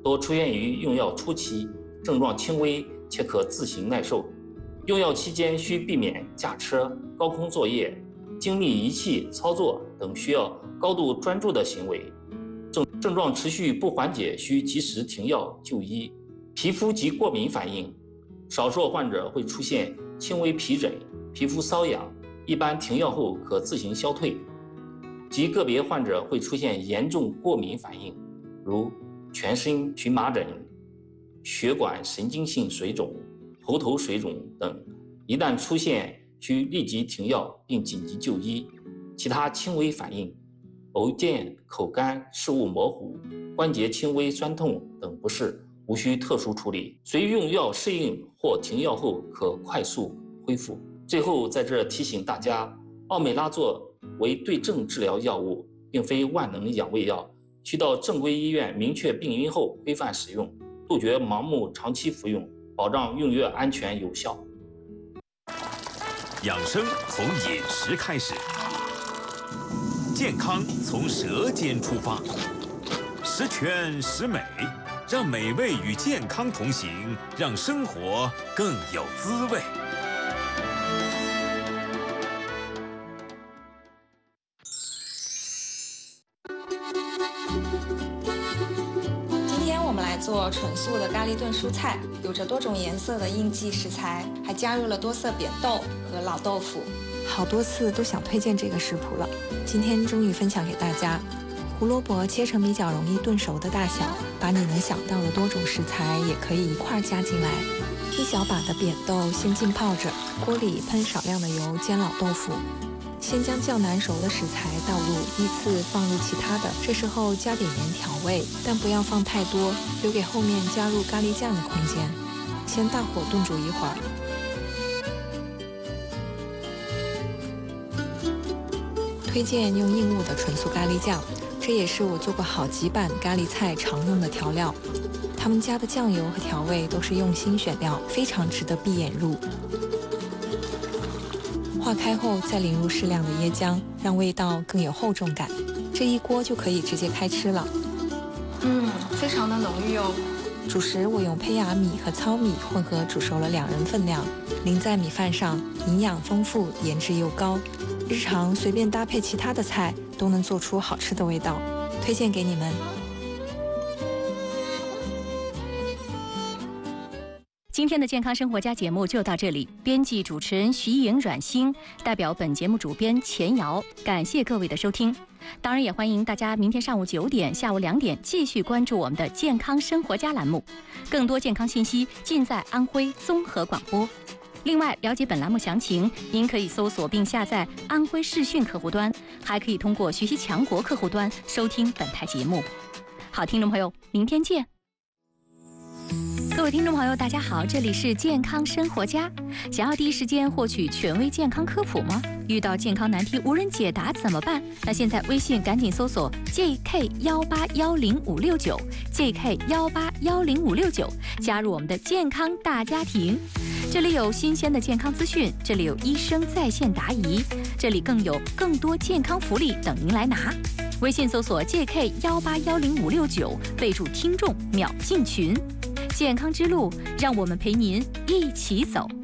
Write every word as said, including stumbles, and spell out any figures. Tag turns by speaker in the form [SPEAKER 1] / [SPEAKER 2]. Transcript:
[SPEAKER 1] 多出现于用药初期，症状轻微且可自行耐受。用药期间需避免驾车、高空作业、精密仪器操作等需要高度专注的行为。症症状持续不缓解，需及时停药就医。皮肤及过敏反应，少数患者会出现轻微皮疹、皮肤瘙痒，一般停药后可自行消退。及个别患者会出现严重过敏反应，如全身荨麻疹、血管神经性水肿、喉头水肿等，一旦出现需立即停药并紧急就医。其他轻微反应，呕健、口干、视物模糊、关节轻微酸痛等不适，无需特殊处理，随用药适应或停药后可快速恢复。最后在这提醒大家，奥美拉唑为对症治疗药物，并非万能养胃药，需到正规医院明确病因后规范使用，杜绝盲目长期服用，保障用药安全有效。
[SPEAKER 2] 养生从饮食开始，健康从舌尖出发，十全十美，让美味与健康同行，让生活更有滋味。
[SPEAKER 3] 今天我们来做纯素的咖喱炖蔬菜，有着多种颜色的应季食材，还加入了多色扁豆和老豆腐。好多次都想推荐这个食谱了，今天终于分享给大家。胡萝卜切成比较容易炖熟的大小，把你能想到的多种食材也可以一块加进来。一小把的扁豆先浸泡着，锅里喷少量的油煎老豆腐。先将较难熟的食材倒入，依次放入其他的，这时候加点盐调味，但不要放太多，留给后面加入咖喱酱的空间。先大火炖煮一会儿。推荐用应物的纯素咖喱酱，这也是我做过好几版咖喱菜常用的调料。他们家的酱油和调味都是用心选料，非常值得闭眼入。化开后再淋入适量的椰浆，让味道更有厚重感。这一锅就可以直接开吃了。嗯，非常的浓郁哦。主食我用胚芽米和糙米混合煮熟了两人份量，淋在米饭上，营养丰富，颜值又高。日常随便搭配其他的菜，都能做出好吃的味道，推荐给你们。
[SPEAKER 4] 今天的健康生活家节目就到这里，编辑主持人徐颖、阮星，代表本节目主编钱瑶，感谢各位的收听。当然也欢迎大家明天上午九点、下午两点继续关注我们的健康生活家栏目，更多健康信息尽在安徽综合广播。另外，了解本栏目详情，您可以搜索并下载安徽视讯客户端，还可以通过学习强国客户端收听本台节目。好，听众朋友，明天见。各位听众朋友，大家好，这里是健康生活家。想要第一时间获取权威健康科普吗？遇到健康难题无人解答怎么办？那现在微信赶紧搜索 J K 一八一零五六九 J K 一八一零五六九，加入我们的健康大家庭。这里有新鲜的健康资讯，这里有医生在线答疑，这里更有更多健康福利等您来拿。微信搜索 J K 一八一零五六九，备注听众秒进群。健康之路，让我们陪您一起走。